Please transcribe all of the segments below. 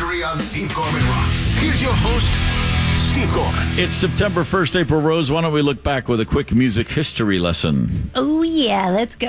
history on Steve Gorman Rocks. Here's your host, Steve Gorman. It's September 1st, April Rose. Why don't we look back with a quick music history lesson? Oh, yeah, let's go.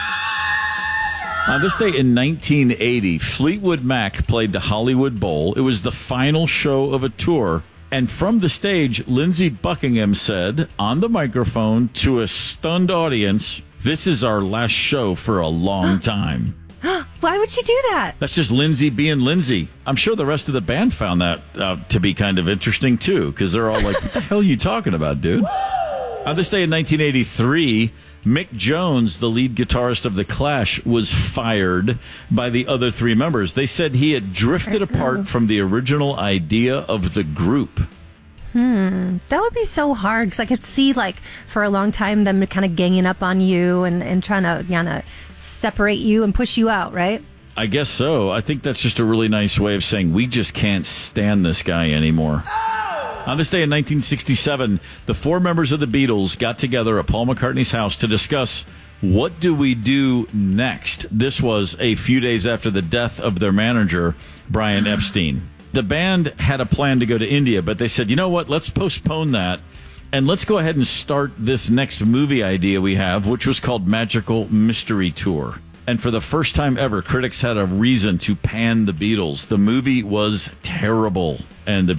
On this day in 1980, Fleetwood Mac played the Hollywood Bowl. It was the final show of a tour. And from the stage, Lindsey Buckingham said on the microphone to a stunned audience, "This is our last show for a long time." Why would she do that? That's just Lindsey being Lindsey. I'm sure the rest of the band found that to be kind of interesting, too, because they're all like, what the hell are you talking about, dude? On this day in 1983, Mick Jones, the lead guitarist of The Clash, was fired by the other three members. They said he had drifted apart from the original idea of the group. That would be so hard because I could see, like, for a long time, them kind of ganging up on you and trying to separate you and push you out, right? I guess so. I think that's just a really nice way of saying we just can't stand this guy anymore. On this day in 1967, the four members of the Beatles got together at Paul McCartney's house to discuss what do we do next. This was a few days after the death of their manager, Brian Epstein. The band had a plan to go to India, but they said, you know what, let's postpone that, and let's go ahead and start this next movie idea we have, which was called Magical Mystery Tour. And for the first time ever, critics had a reason to pan the Beatles. The movie was terrible, and the